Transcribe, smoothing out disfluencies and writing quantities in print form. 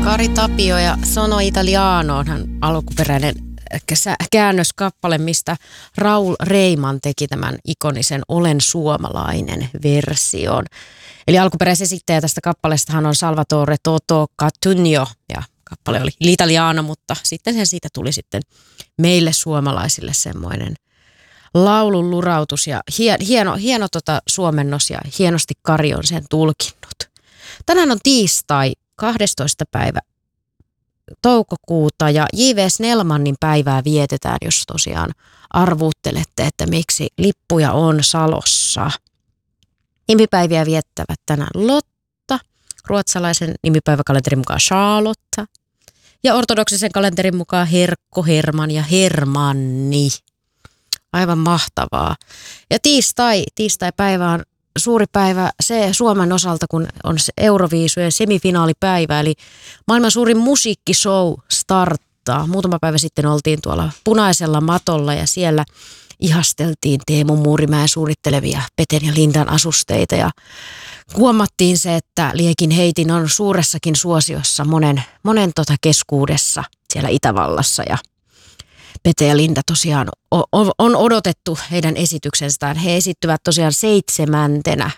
Kari Tapio ja Sono Italiano onhan alkuperäinen käännöskappale, mistä Raul Reiman teki tämän ikonisen Olen suomalainen version. Eli alkuperäisesittäjä tästä kappaleestahan on Salvatore Toto Cutugno ja kappale oli L'Italiano, mutta sitten siitä tuli sitten meille suomalaisille semmoinen laulun lurautus ja hieno suomennos ja hienosti Kari on sen tulkinnut. Tänään on tiistai 12. päivä toukokuuta ja J.V. Snellmanin päivää vietetään, jos tosiaan arvuuttelette, että miksi lippuja on Salossa. Nimipäiviä viettävät tänään Lotta, ruotsalaisen nimipäiväkalenterin mukaan Charlotta ja ortodoksisen kalenterin mukaan Herkko, Herman ja Hermanni. Aivan mahtavaa. Ja tiistai-päivä on suuri päivä se Suomen osalta, kun on se Euroviisujen semifinaalipäivä, eli maailman suurin musiikkishow starttaa. Muutama päivä sitten oltiin tuolla punaisella matolla ja siellä ihasteltiin Teemu Muurimäen suunnittelevia Peten ja Lindan asusteita ja huomattiin se, että Liekin heitin on suuressakin suosiossa monen keskuudessa siellä Itävallassa ja Pete ja Linda tosiaan on odotettu heidän esityksestään. He esittyvät tosiaan 7.